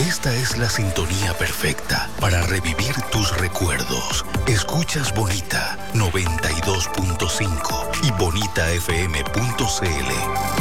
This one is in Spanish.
Esta es la sintonía perfecta para revivir tus recuerdos. Escuchas Bonita 92.5 y bonitafm.cl.